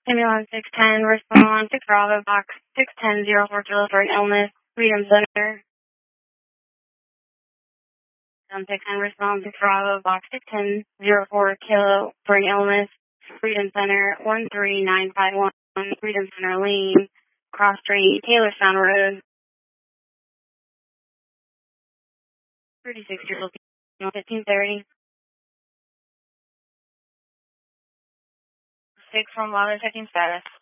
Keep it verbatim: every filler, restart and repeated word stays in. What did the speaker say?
Ambulance six ten, respond to Bravo Box six ten zero four Kilo for an illness, Freedom Center. Ambulance six ten, respond to Bravo Box six ten zero four Kilo for an illness, Freedom Center, one three nine five one, Freedom Center Lane, Cross Street, Taylorstown Road. thirty-six years old, fifteen thirty. six one, while they're checking status.